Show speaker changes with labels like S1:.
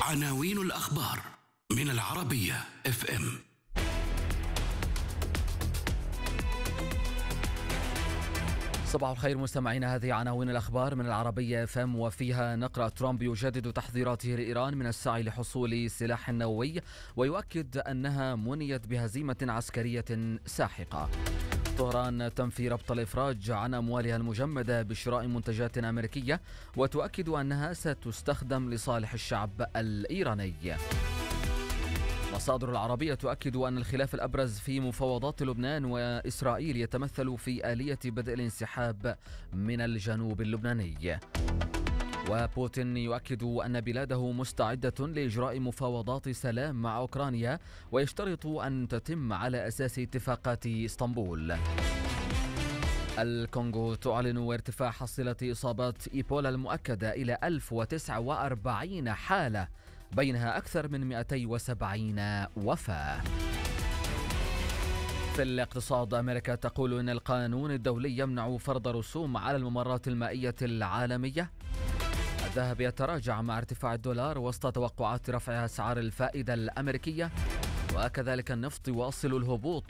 S1: عناوين الأخبار من العربية FM.
S2: صباح الخير مستمعينا، هذه عناوين الأخبار من العربية FM، وفيها نقرأ: ترامب يجدد تحذيراته لإيران من السعي لحصول سلاح نووي، ويؤكد أنها منيت بهزيمة عسكرية ساحقة. طهران تنفي ربط الإفراج عن أموالها المجمدة بشراء منتجات أمريكية، وتؤكد أنها ستستخدم لصالح الشعب الإيراني. مصادر العربية تؤكد أن الخلاف الأبرز في مفاوضات لبنان وإسرائيل يتمثل في آلية بدء الانسحاب من الجنوب اللبناني. وبوتين يؤكد أن بلاده مستعدة لإجراء مفاوضات سلام مع أوكرانيا، ويشترط أن تتم على أساس اتفاقات اسطنبول. الكونغو تعلن ارتفاع حصيلة إصابات إيبولا المؤكدة إلى 1049 حالة، بينها أكثر من 270 وفاة. في الاقتصاد، أمريكا تقول أن القانون الدولي يمنع فرض رسوم على الممرات المائية العالمية. الذهب يتراجع مع ارتفاع الدولار وسط توقعات رفع أسعار الفائدة الأمريكية، وكذلك النفط يواصل الهبوط